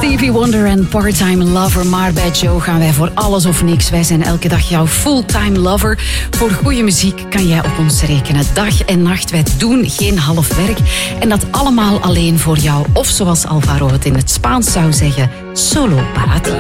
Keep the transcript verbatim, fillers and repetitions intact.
Stevie Wonder en Part-Time Lover. Maar bij Joe gaan wij voor alles of niks. Wij zijn elke dag jouw fulltime lover. Voor goede muziek kan jij op ons rekenen. Dag en nacht, wij doen geen half werk. En dat allemaal alleen voor jou. Of zoals Alvaro het in het Spaans zou zeggen, solo para ti.